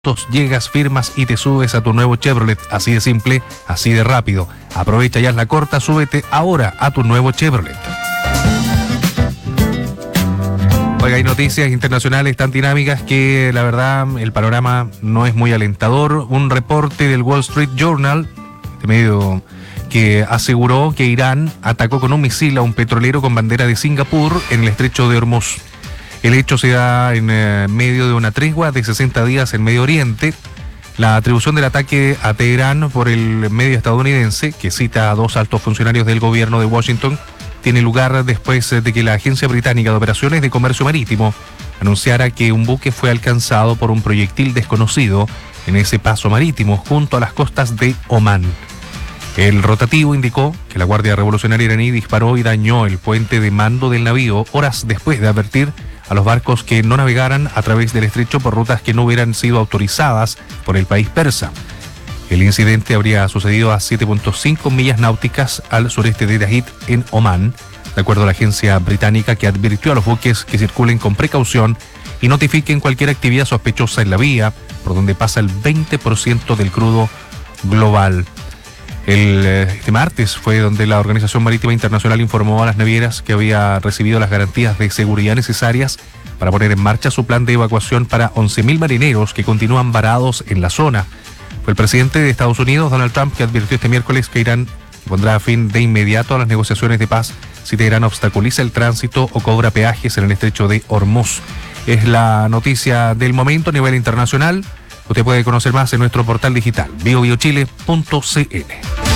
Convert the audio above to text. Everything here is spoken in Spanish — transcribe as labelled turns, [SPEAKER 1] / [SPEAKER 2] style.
[SPEAKER 1] llegas, firmas y te subes a tu nuevo Chevrolet. Así de simple, así de rápido. Aprovecha ya la corta, súbete ahora a tu nuevo Chevrolet. Oiga, hay noticias internacionales tan dinámicas que la verdad el panorama no es muy alentador. Un reporte del Wall Street Journal, de medio que aseguró que Irán atacó con un misil a un petrolero con bandera de Singapur en el estrecho de Hormuz. El hecho se da en medio de una tregua de 60 días en Medio Oriente. La atribución del ataque a Teherán por el medio estadounidense, que cita a 2 altos funcionarios del gobierno de Washington, tiene lugar después de que la Agencia Británica de Operaciones de Comercio Marítimo anunciara que un buque fue alcanzado por un proyectil desconocido en ese paso marítimo junto a las costas de Omán. El rotativo indicó que la Guardia Revolucionaria iraní disparó y dañó el puente de mando del navío horas después de advertir a los barcos que no navegaran a través del estrecho por rutas que no hubieran sido autorizadas por el país persa. El incidente habría sucedido a 7.5 millas náuticas al sureste de Dahit, en Omán, de acuerdo a la agencia británica, que advirtió a los buques que circulen con precaución y notifiquen cualquier actividad sospechosa en la vía, por donde pasa el 20% del crudo global. Este martes fue donde la Organización Marítima Internacional informó a las navieras que había recibido las garantías de seguridad necesarias para poner en marcha su plan de evacuación para 11.000 marineros que continúan varados en la zona. Fue el presidente de Estados Unidos, Donald Trump, que advirtió este miércoles que Irán pondrá fin de inmediato a las negociaciones de paz si Teherán obstaculiza el tránsito o cobra peajes en el estrecho de Hormuz. Es la noticia del momento a nivel internacional. Usted puede conocer más en nuestro portal digital biobiochile.cl.